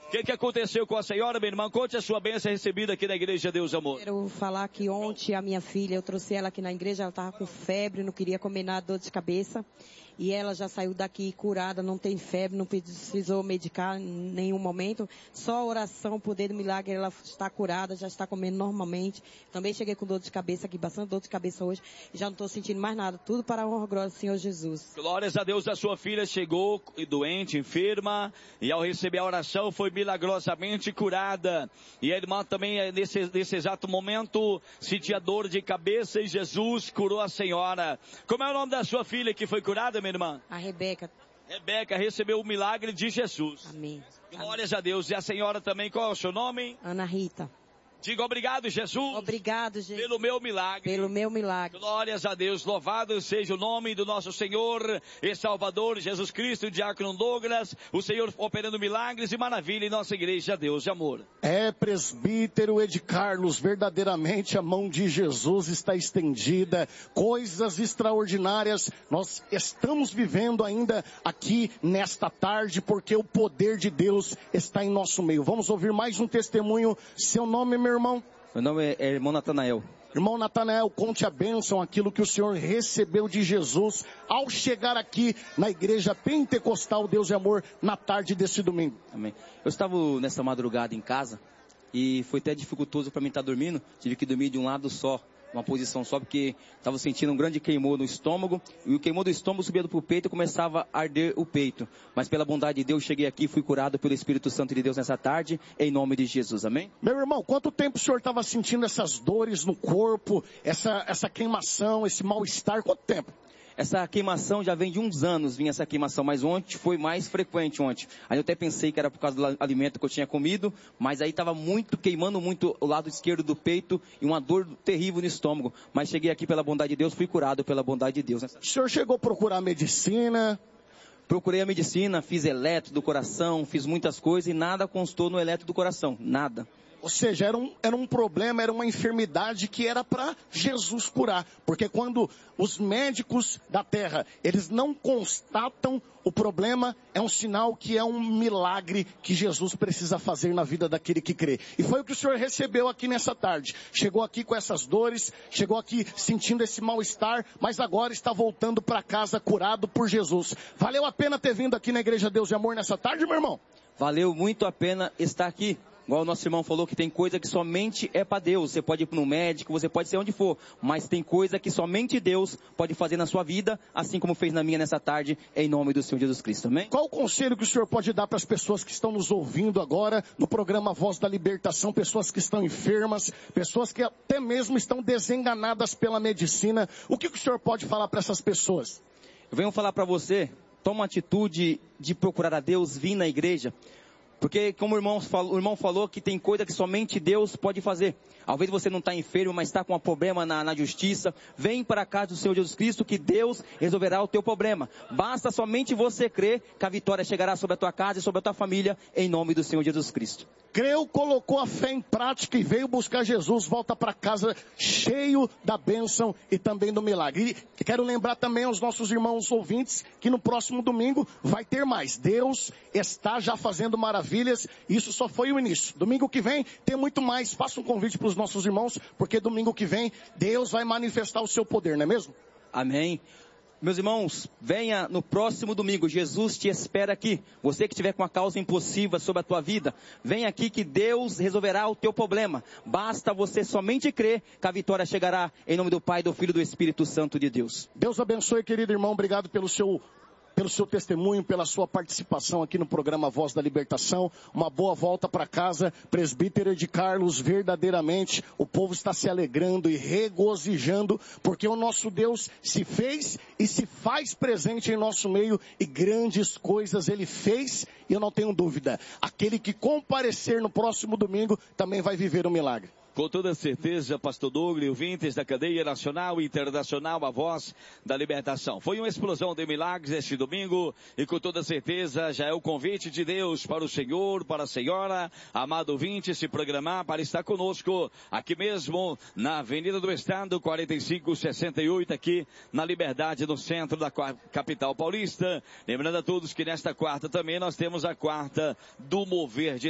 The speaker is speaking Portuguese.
O que aconteceu com a senhora, minha irmã? Conte a sua bênção recebida aqui na igreja Deus Amor. Quero falar que ontem a minha filha, eu trouxe ela aqui na igreja, ela estava com febre, não queria comer nada, dor de cabeça. E ela já saiu daqui curada, não tem febre, não precisou medicar em nenhum momento. Só oração, o poder do milagre, ela está curada, já está comendo normalmente. Também cheguei com dor de cabeça aqui, bastante dor de cabeça hoje. E já não estou sentindo mais nada. Tudo para a honra e glória do Senhor Jesus. Glórias a Deus, a sua filha chegou doente, enferma. E ao receber a oração foi milagrosamente curada. E a irmã também, nesse exato momento, sentia dor de cabeça e Jesus curou a senhora. Como é o nome da sua filha que foi curada, minha irmã? A Rebeca. Rebeca recebeu o milagre de Jesus. Amém. Glórias a Deus. E a senhora também, qual é o seu nome? Ana Rita. Diga obrigado, Jesus. Obrigado, Jesus. Pelo meu milagre. Pelo meu milagre. Glórias a Deus. Louvado seja o nome do nosso Senhor e Salvador Jesus Cristo, o diácono Douglas, o Senhor operando milagres e maravilha em nossa igreja, Deus de amor. Presbítero Ed Carlos, verdadeiramente a mão de Jesus está estendida. Coisas extraordinárias nós estamos vivendo ainda aqui nesta tarde, porque o poder de Deus está em nosso meio. Vamos ouvir mais um testemunho. Seu nome, meu irmão? Meu nome é irmão Natanael. Irmão Natanael, conte a bênção, aquilo que o senhor recebeu de Jesus ao chegar aqui na igreja pentecostal Deus de Amor na tarde desse domingo. Amém. Eu estava nessa madrugada em casa e foi até dificultoso para mim estar dormindo. Tive que dormir de um lado só, uma posição só, porque estava sentindo um grande queimor no estômago, e o queimor do estômago subia para o peito e começava a arder o peito. Mas pela bondade de Deus, cheguei aqui e fui curado pelo Espírito Santo de Deus nessa tarde, em nome de Jesus, amém? Meu irmão, quanto tempo o senhor estava sentindo essas dores no corpo, essa queimação, esse mal-estar, quanto tempo? Essa queimação já vem de uns anos, vinha essa queimação, mas ontem foi mais frequente ontem. Aí eu até pensei que era por causa do alimento que eu tinha comido, mas aí estava queimando muito o lado esquerdo do peito e uma dor terrível no estômago. Mas cheguei aqui pela bondade de Deus, fui curado pela bondade de Deus. O senhor chegou a procurar medicina? Procurei a medicina, fiz eletro do coração, fiz muitas coisas e nada constou no eletro do coração, nada. Ou seja, era um problema, era uma enfermidade que era para Jesus curar. Porque quando os médicos da terra, eles não constatam o problema, é um sinal que é um milagre que Jesus precisa fazer na vida daquele que crê. E foi o que o senhor recebeu aqui nessa tarde. Chegou aqui com essas dores, chegou aqui sentindo esse mal-estar, mas agora está voltando para casa curado por Jesus. Valeu a pena ter vindo aqui na Igreja Deus de Amor nessa tarde, meu irmão? Valeu muito a pena estar aqui. Igual o nosso irmão falou que tem coisa que somente é para Deus. Você pode ir para um médico, você pode ser onde for, mas tem coisa que somente Deus pode fazer na sua vida, assim como fez na minha nessa tarde, em nome do Senhor Jesus Cristo, amém? Qual o conselho que o senhor pode dar para as pessoas que estão nos ouvindo agora no programa Voz da Libertação, pessoas que estão enfermas, pessoas que até mesmo estão desenganadas pela medicina? O que o senhor pode falar para essas pessoas? Eu venho falar para você, toma a atitude de procurar a Deus, vir na igreja. Porque como o irmão falou que tem coisa que somente Deus pode fazer. Talvez você não está enfermo, mas está com um problema na justiça. Vem para a casa do Senhor Jesus Cristo que Deus resolverá o teu problema. Basta somente você crer que a vitória chegará sobre a tua casa e sobre a tua família, em nome do Senhor Jesus Cristo. Creu, colocou a fé em prática e veio buscar Jesus, volta para casa cheio da bênção e também do milagre. E quero lembrar também aos nossos irmãos ouvintes que no próximo domingo vai ter mais. Deus está já fazendo maravilhas, isso só foi o início. Domingo que vem tem muito mais. Faça um convite para os nossos irmãos, porque domingo que vem Deus vai manifestar o seu poder, não é mesmo? Amém. Meus irmãos, venha no próximo domingo, Jesus te espera aqui. Você que tiver com uma causa impossível sobre a tua vida, vem aqui que Deus resolverá o teu problema. Basta você somente crer que a vitória chegará em nome do Pai, do Filho e do Espírito Santo de Deus. Deus abençoe, querido irmão, obrigado pelo seu testemunho, pela sua participação aqui no programa Voz da Libertação. Uma boa volta para casa, presbítero de Carlos, verdadeiramente o povo está se alegrando e regozijando, porque o nosso Deus se fez e se faz presente em nosso meio, e grandes coisas ele fez, e eu não tenho dúvida, aquele que comparecer no próximo domingo também vai viver um milagre. Com toda certeza, pastor Douglas, ouvintes da cadeia nacional e internacional, a Voz da Libertação. Foi uma explosão de milagres este domingo, e com toda certeza já é o convite de Deus para o Senhor, para a senhora, amado ouvinte, se programar para estar conosco, aqui mesmo, na Avenida do Estado, 4568, aqui na Liberdade, no centro da capital paulista. Lembrando a todos que nesta quarta também nós temos a quarta do Mover de